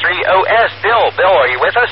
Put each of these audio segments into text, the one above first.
K3OS. Bill, are you with us?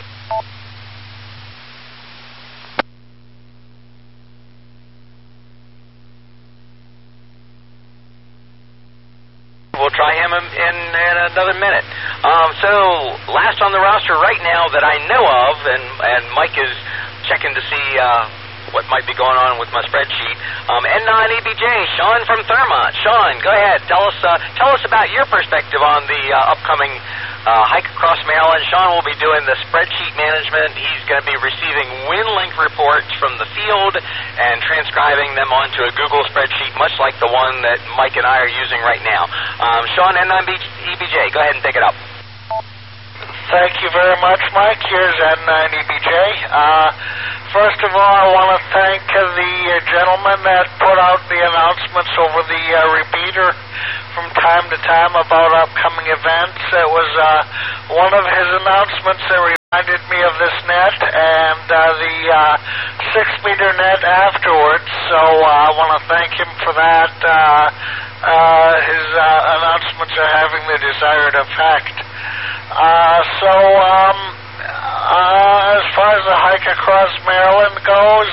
We'll try him in another minute. So last on the roster right now that I know of, and Mike is checking to see what might be going on with my spreadsheet. N9EBJ, Sean from Thermont. Sean, go ahead. Tell us about your perspective on the upcoming hike across Maryland. Sean will be doing the spreadsheet management. He's going to be receiving WinLink reports from the field and transcribing them onto a Google spreadsheet, much like the one that Mike and I are using right now. Sean, N9EBJ, go ahead and take it up. Thank you very much, Mike. Here's N9EBJ. First of all, I want to thank the gentleman that put out the announcements over the repeater from time to time about upcoming events. It was one of his announcements that reminded me of this net and the 6-meter net afterwards, so I want to thank him for that. His announcements are having the desired effect. As far as the hike across Maryland goes,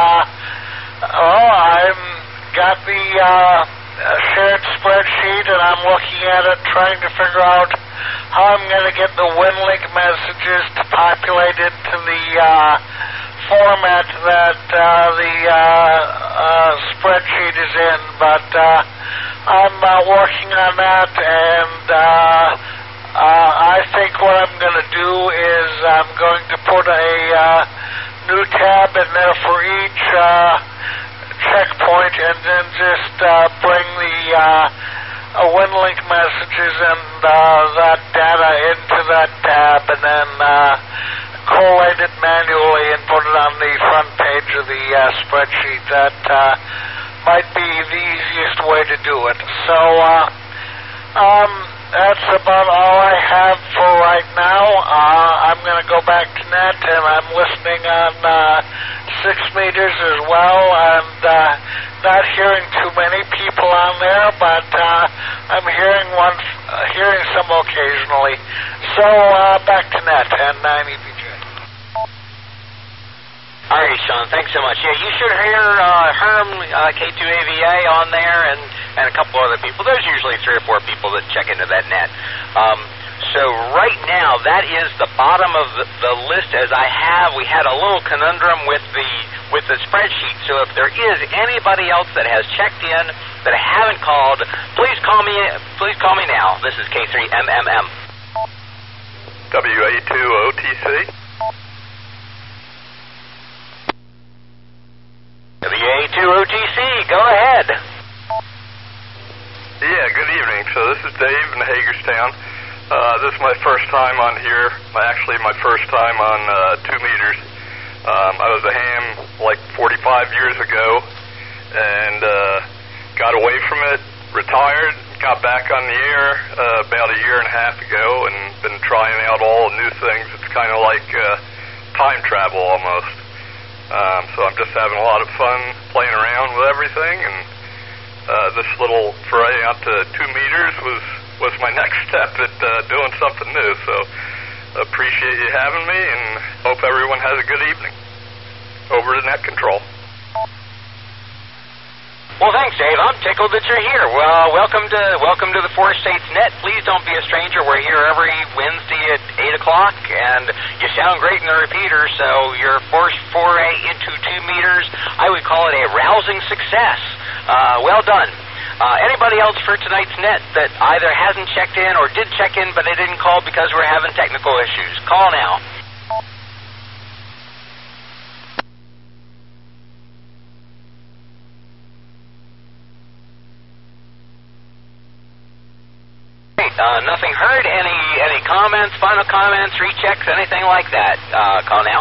I've got the shared spreadsheet, and I'm looking at it, trying to figure out how I'm going to get the WinLink messages to populate into the format that the spreadsheet is in. But I'm working on that, and I think what I'm going to do is I'm going to put a new tab in there for each checkpoint, and then just bring the WinLink messages and that data into that tab, and then collate it manually and put it on the front page of the spreadsheet. That might be the easiest way to do it. So that's about all I have for right now. I'm going to go back to net, and I'm listening on 6 meters as well, and not hearing too many people on there, but I'm hearing some occasionally. So back to net, and N9EBJ. All right, Sean, thanks so much. Yeah, you should hear Herm, K2AVA on there, and a couple other people. There's usually 3 or 4 people that check into that net. So right now, that is the bottom of the list as I have. We had a little conundrum with the spreadsheet. So if there is anybody else that has checked in that I haven't called, please call me. Please call me now. This is K3MMM. WA2OTC. WA2OTC, go ahead. Yeah, good evening. So this is Dave in Hagerstown. This is my first time on here. Actually, my first time on 2 meters. I was a ham like 45 years ago and got away from it, retired, got back on the air about a year and a half ago, and been trying out all new things. It's kind of like time travel almost. So I'm just having a lot of fun playing around with everything, and this little foray out to 2 meters was my next step at doing something new. So appreciate you having me, and hope everyone has a good evening. Over to Net Control. Well, thanks, Dave. I'm tickled that you're here. Well, welcome to the Four States Net. Please don't be a stranger. We're here every Wednesday at 8 o'clock, and you sound great in the repeater, so your first foray into 2 meters, I would call it a rousing success. Well done. Anybody else for tonight's net that either hasn't checked in or did check in, but they didn't call because we're having technical issues? Call now. Nothing heard. Any comments, final comments, rechecks, anything like that? Call now.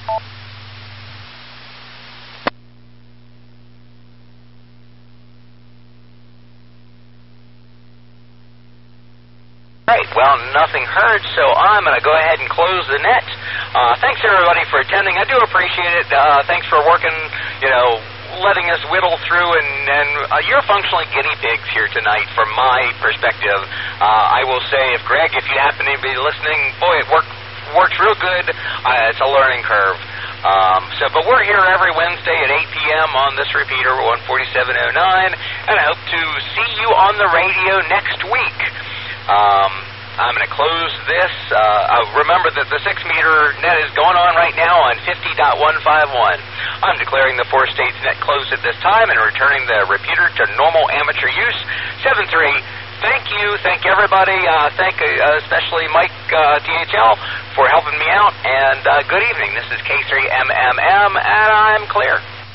Right, well, nothing heard, so I'm going to go ahead and close the net. Thanks, everybody, for attending. I do appreciate it. Thanks for working, letting us whittle through, and you're functionally guinea pigs here tonight from my perspective. I will say, if Greg, if you happen to be listening, boy, it works real good. It's a learning curve. But we're here every Wednesday at 8 p.m. on this repeater, 14709, and I hope to see you on the radio next week. I'm going to close this. Remember that the 6-meter net is going on right now on 50.151. I'm declaring the 4 states net closed at this time and returning the repeater to normal amateur use. 7-3. Thank you. Thank everybody. Thank especially Mike DHL for helping me out. And good evening. This is K3MMM, and I'm clear.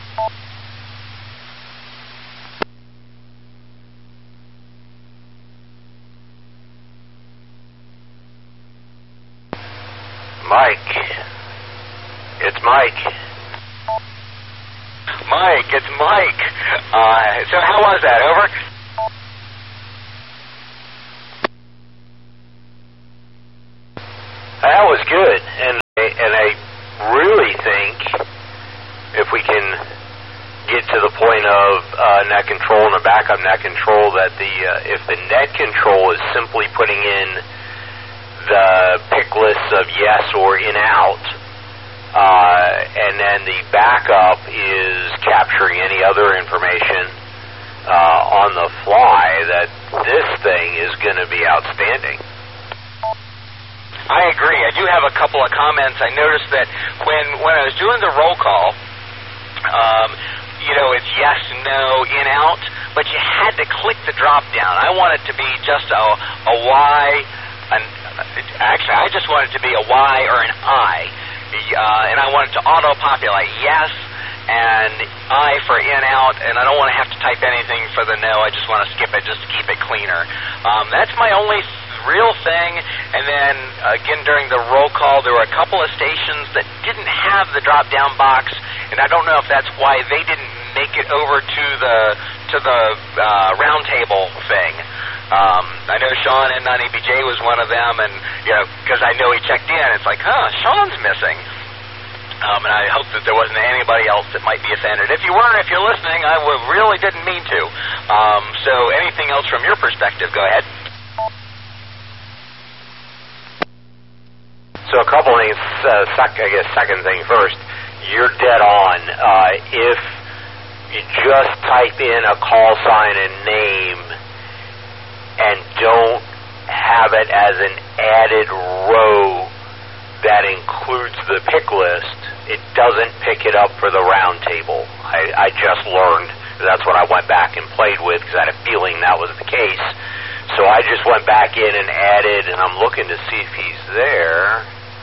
Mike. It's Mike. Mike, it's Mike. So how was that? Over? That was good, and I really think if we can get to the point of net control and a backup net control, that if the net control is simply putting in the pick lists of yes or in out, and then the backup is capturing any other information on the fly, that this thing is going to be outstanding. I agree. I do have a couple of comments. I noticed that when I was doing the roll call, it's yes, no, in, out, but you had to click the drop down. I want it to be just a Y. Actually, I just want it to be a Y or an I, and I want it to auto-populate yes and I for in, out, and I don't want to have to type anything for the no. I just want to skip it just to keep it cleaner. That's my only real thing. And then again, during the roll call, there were a couple of stations that didn't have the drop-down box, and I don't know if that's why they didn't make it over to the roundtable thing. I know Sean N90BJ was one of them, and because I know he checked in, it's like, Sean's missing. And I hope that there wasn't anybody else that might be offended. If you weren't, if you're listening, I really didn't mean to. So anything else from your perspective, go ahead. So a couple things. I guess second thing first, you're dead on. If you just type in a call sign and name and don't have it as an added row that includes the pick list, it doesn't pick it up for the round table. I just learned. That's what I went back and played with, because I had a feeling that was the case. So I just went back in and added, and I'm looking to see if he's there.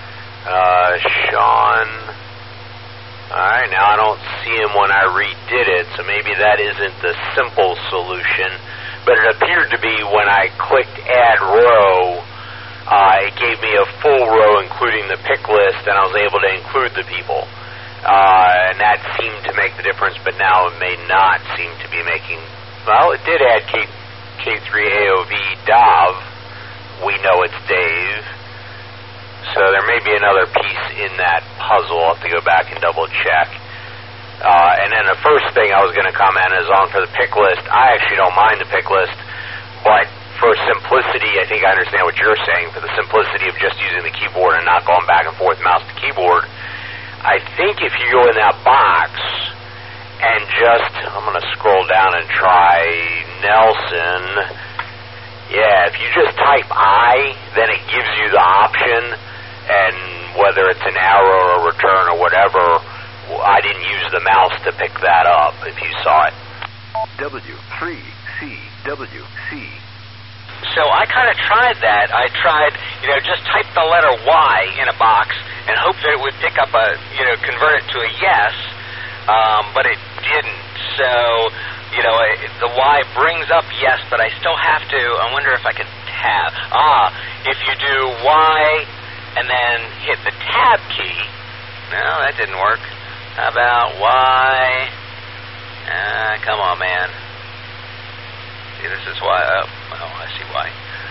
Sean. Alright, now I don't see him when I redid it, so maybe that isn't the simple solution. But it appeared to be when I clicked add row, it gave me a full row including the pick list, and I was able to include the people. And that seemed to make the difference, but now it may not seem to be making... Well, it did add K3AOV Dav. We know it's Dave. So there may be another piece in that puzzle. I'll have to go back and double check. And then the first thing I was going to comment is on for the pick list. I actually don't mind the pick list, but for simplicity, I think I understand what you're saying. For the simplicity of just using the keyboard and not going back and forth mouse to keyboard, I think if you go in that box and just, I'm going to scroll down and try Nelson. Yeah, if you just type I, then it gives you the option, and whether it's an arrow or a return or whatever, I didn't use the mouse to pick that up, if you saw it. W3CWC. So I kind of tried that. I tried, just type the letter Y in a box and hope that it would pick up convert it to a yes, but it didn't. So, the Y brings up yes, but I still have to, I wonder if I could tab. If you do Y and then hit the tab key, no, that didn't work. How about Y? Come on, man. See, this is Y. Oh, I see Y.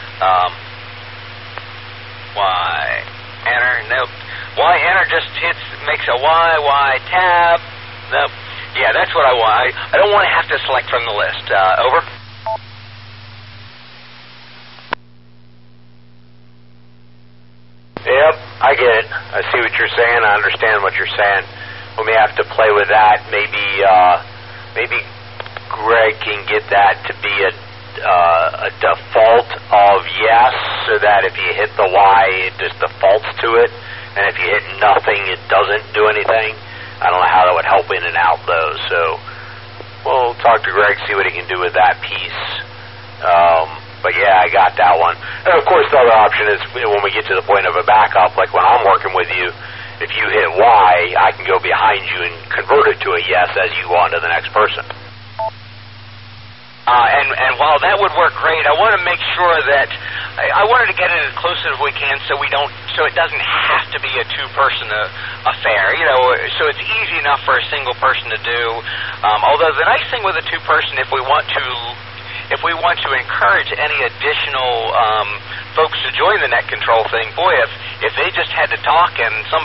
Y. Enter. Nope. Y enter just makes a Y tab. Nope. Yeah, that's what I want. I don't want to have to select from the list. Over. Yep, I get it. I see what you're saying. I understand what you're saying. We may have to play with that. Maybe Greg can get that to be a default of yes, so that if you hit the Y, it just defaults to it, and if you hit nothing, it doesn't do anything. I don't know how that would help in and out, though, so we'll talk to Greg, see what he can do with that piece. But yeah, I got that one. And of course, the other option is when we get to the point of a backup, like when I'm working with you, if you hit Y, I can go behind you and convert it to a yes as you go on to the next person. And while that would work great, I want to make sure that I wanted to get it as close as we can, so it doesn't have to be a two-person affair. You know, so it's easy enough for a single person to do. Although the nice thing with a two-person, if we want to encourage any additional folks to join the net control thing, boy, if they just had to talk and some